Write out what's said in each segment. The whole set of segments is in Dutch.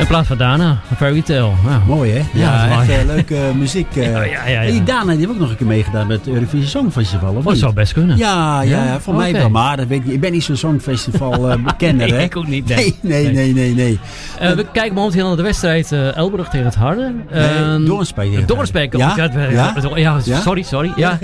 plaats van Dana, Fairy Tale. Ja. Mooi hè? Ja, echt leuke muziek. Ja. En die Dana die heeft ook nog een keer meegedaan met het Eurovisie Songfestival. Of dat zou best kunnen. Ja, voor mij wel. Maar dat weet ik niet. Ik ben niet zo'n Songfestival kenner. Nee, hè? ik ook niet. Nee. We kijken momenteel naar de wedstrijd Elburg tegen het Harde. Doornspijk. Sorry. Ja.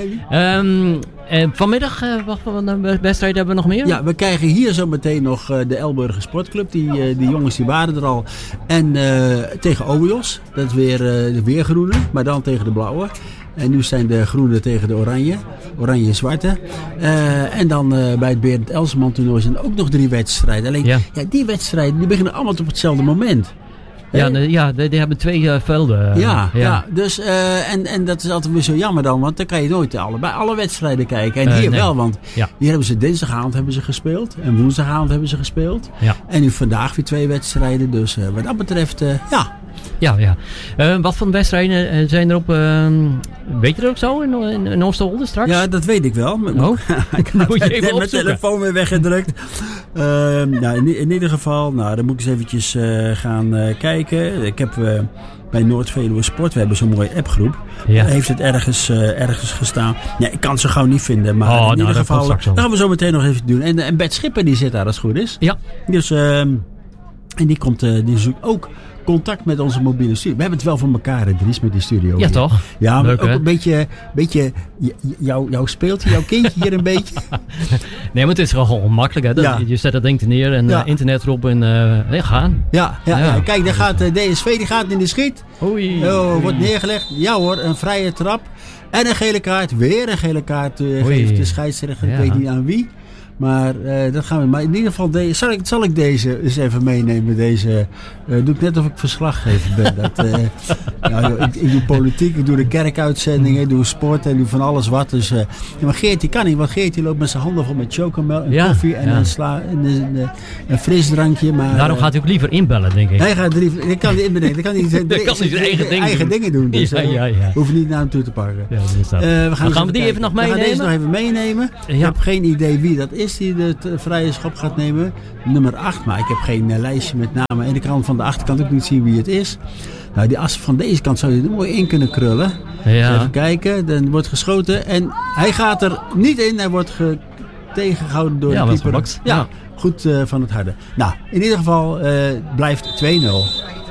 En vanmiddag, wat voor wedstrijd hebben we nog meer? Ja, we krijgen hier zo meteen nog de Elburger Sportclub. Die jongens die waren er al. En tegen Obios. Dat is weer de weergroene, maar dan tegen de blauwe. En nu zijn de groene tegen de oranje. Oranje en zwarte. En dan bij het Berend Elseman toernooi zijn er ook nog 3 wedstrijden. Alleen die wedstrijden die beginnen allemaal op hetzelfde moment. Die hebben 2 velden. Ja. Dus, en dat is altijd weer zo jammer dan, want dan kan je nooit bij alle wedstrijden kijken. En hier wel, want hier hebben ze dinsdagavond gespeeld en woensdagavond hebben ze gespeeld. Ja. En nu vandaag weer 2 wedstrijden, dus wat dat betreft, Ja. Wat voor wedstrijden zijn er op... weet je dat ook zo in Oosterwolde straks? Ja, dat weet ik wel. Ik heb mijn telefoon weer weggedrukt. In ieder geval, dan moet ik eens eventjes gaan kijken. Ik heb bij Noord-Veluwe Sport, we hebben zo'n mooie appgroep. Daar heeft het ergens gestaan. Nee, ik kan het zo gauw niet vinden. Maar in ieder geval, dat gaan we zo meteen nog even doen. En Bert Schipper die zit daar als het goed is. Ja. Dus, en die zoekt ook contact met onze mobiele studio. We hebben het wel voor elkaar, Dries, met die studio. Ja, toch? Ja, maar leuk, ook een beetje jouw speelt jouw kindje hier een beetje. Nee, maar het is gewoon makkelijk. Hè? Je zet dat ding neer en internet erop en gaan. Ja. Kijk, daar gaat DSV, die gaat in de schiet. Oei. Wordt neergelegd. Ja hoor, een vrije trap. En een gele kaart. Weer een gele kaart geeft de scheidsrechter. Ik weet niet aan wie. Maar dat gaan we. Maar in ieder geval, zal ik deze eens even meenemen. Deze doe ik net of ik verslaggever ben. Ik doe politiek, ik doe de kerkuitzendingen, ik doe sport en doe van alles wat. Dus, maar Geert die kan niet, want Geert die loopt met zijn handen vol met chocomel en koffie en een frisdrankje. Maar, daarom gaat hij ook liever inbellen, denk ik. Hij gaat liever, ik kan niet inbellen. Ik kan niet zijn eigen dingen doen. Dus hoef niet naar hem toe te pakken. Ja, we gaan die even nog meenemen. We gaan deze nog even meenemen. Ik heb geen idee wie dat is die de vrije schop gaat nemen. Nummer 8, maar ik heb geen lijstje met namen. En de kant van de achterkant ook niet zien wie het is. Nou, die as van deze kant zou je er mooi in kunnen krullen. Ja. Dus even kijken, dan wordt geschoten en hij gaat er niet in. Hij wordt tegengehouden door de keeper. Goed van het Harde. Nou, in ieder geval blijft 2-0.